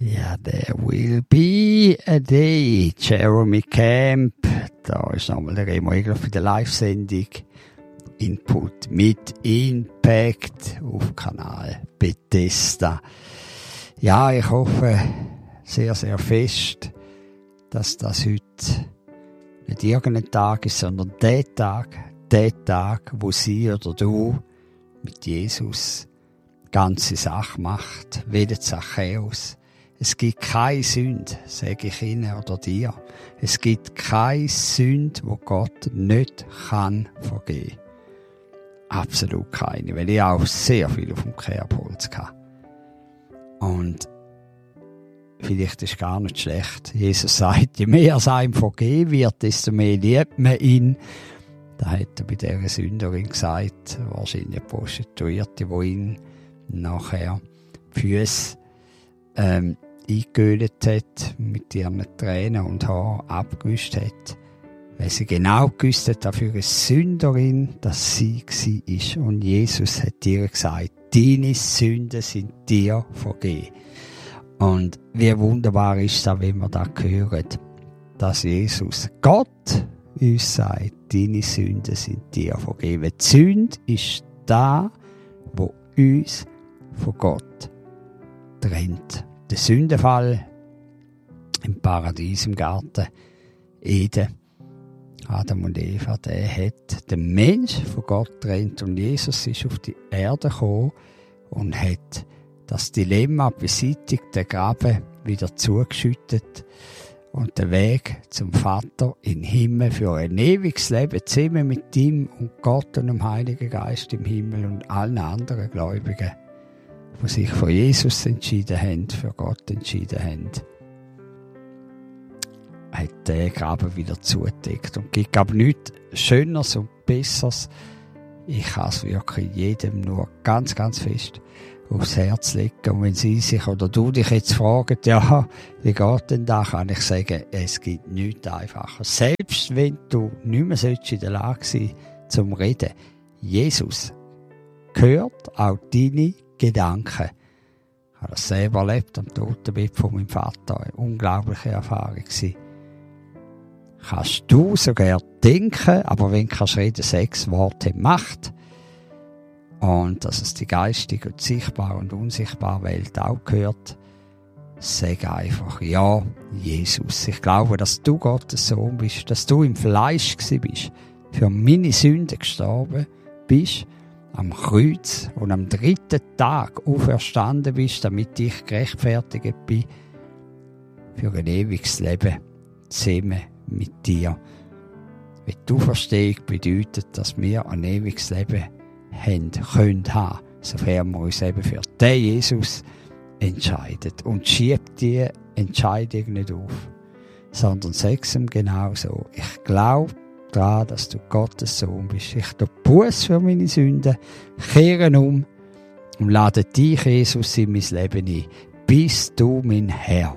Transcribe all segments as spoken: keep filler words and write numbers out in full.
Ja, there will be a day. Jeremy Camp. Da ist nochmal der Remo Egler für die Live-Sendung. Input mit Impact auf Kanal Bethesda. Ja, ich hoffe sehr, sehr fest, dass das heute nicht irgendein Tag ist, sondern der Tag, der Tag, wo sie oder du mit Jesus ganze Sache macht, wie der Zachäus. Es gibt keine Sünde, sage ich Ihnen oder dir. Es gibt keine Sünde, wo Gott nicht kann vergeben. Absolut keine, weil ich auch sehr viel auf dem Kerbholz hatte. Und vielleicht ist es gar nicht schlecht. Jesus sagt, je mehr es einem vergeben wird, desto mehr liebt man ihn. Da hat er bei dieser Sünderin gesagt, wahrscheinlich eine Prostituierte, die ihn nachher die Füsse ähm, eingeölt hat, mit ihren Tränen und Haaren abgewischt hat, weil sie genau gewusst hat, dass für eine Sünderin, dass sie war. Und Jesus hat ihr gesagt, deine Sünden sind dir vergeben. Und wie wunderbar ist das, wenn wir das hören, dass Jesus, Gott, uns sagt, deine Sünden sind dir vergeben. Die Sünde ist da, wo uns von Gott trennt. Der Sündenfall im Paradies, im Garten Eden, Adam und Eva, der hat den Mensch von Gott getrennt und Jesus ist auf die Erde gekommen und hat das Dilemma beseitigt, den Graben wieder zugeschüttet und den Weg zum Vater in den Himmel für ein ewiges Leben zusammen mit ihm und Gott und dem Heiligen Geist im Himmel und allen anderen Gläubigen, die sich für Jesus entschieden haben, für Gott entschieden haben, hat der Graben wieder zugedeckt. Und es gibt aber nichts Schöneres und Besseres. Ich kann es wirklich jedem nur ganz, ganz fest aufs Herz legen. Und wenn Sie sich oder du dich jetzt fragen, ja, wie geht denn da, kann ich sagen, es gibt nichts einfacher. Selbst wenn du nicht mehr in der Lage sein zum Reden. Jesus hört auch deine Gedanken. Ich habe das selber erlebt am Totenbett von meinem Vater. Eine unglaubliche Erfahrung gewesen. Kannst du sogar denken, aber wenn du kannst reden, sechs Worte Macht. Und dass es die geistige und sichtbare und unsichtbare Welt auch gehört, sag einfach, ja, Jesus. Ich glaube, dass du Gottes Sohn bist, dass du im Fleisch gewesen bist, für meine Sünden gestorben bist, am Kreuz und am dritten Tag auferstanden bist, damit ich gerechtfertigt bin für ein ewiges Leben zusammen mit dir. Die Auferstehung bedeutet, dass wir ein ewiges Leben haben, können haben, sofern wir uns eben für den Jesus entscheiden. Und schiebt die Entscheidung nicht auf, sondern sag es ihm genau so. Ich glaube daran, dass du Gottes Sohn bist. Ich tue Buß für meine Sünden, kehre um und lade dich, Jesus, in mein Leben ein. Bist du mein Herr.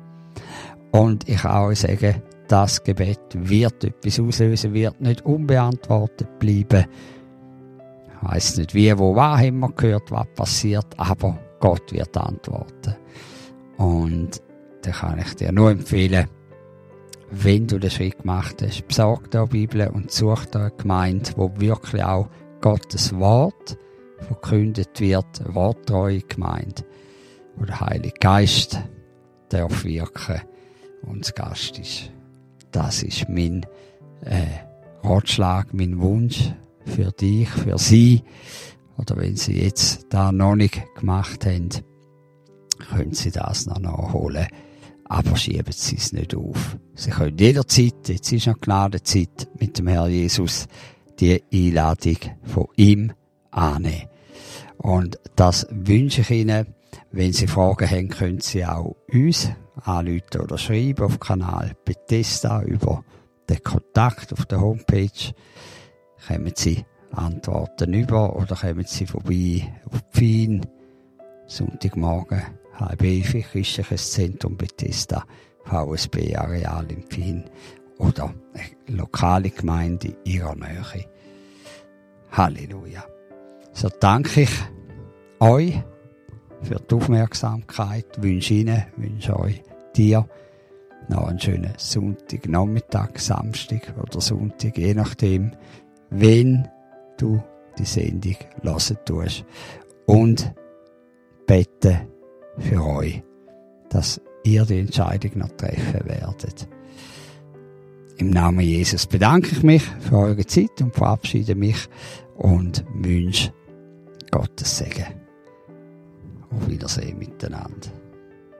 Und ich auch sage, das Gebet wird etwas auslösen, wird nicht unbeantwortet bleiben. Ich weiss nicht wie, wo, was haben wir gehört, was passiert, aber Gott wird antworten. Und da kann ich dir nur empfehlen, wenn du den Schritt gemacht hast, besorg dir eine Bibel und such dir eine Gemeinde, wo wirklich auch Gottes Wort verkündet wird, eine worttreue Gemeinde, wo der Heilige Geist darf wirken und das Gast ist. Das ist mein äh, Ratschlag, mein Wunsch für dich, für Sie. Oder wenn Sie jetzt da noch nicht gemacht haben, können Sie das noch nachholen. Aber schieben Sie es nicht auf. Sie können jederzeit, jetzt ist noch Gnadenzeit, mit dem Herrn Jesus die Einladung von ihm annehmen. Und das wünsche ich Ihnen. Wenn Sie Fragen haben, können Sie auch uns anrufen oder schreiben auf Kanal Bethesda über den Kontakt auf der Homepage. Kommen Sie Antworten über oder kommen Sie vorbei auf Pfin, Sonntagmorgen, halb elf, Christliches Zentrum Bethesda, V S B-Areal in Pfin oder eine lokale Gemeinde in Ihrer Nähe. Halleluja. So danke ich euch für die Aufmerksamkeit. Ich wünsche Ihnen, wünsche euch, dir noch einen schönen Sonntagnachmittag, Samstag oder Sonntag, je nachdem, wenn du die Sendung hören tust. Und bete für euch, dass ihr die Entscheidung noch treffen werdet. Im Namen Jesus bedanke ich mich für eure Zeit und verabschiede mich und wünsche Gottes Segen. Auf Wiedersehen miteinander.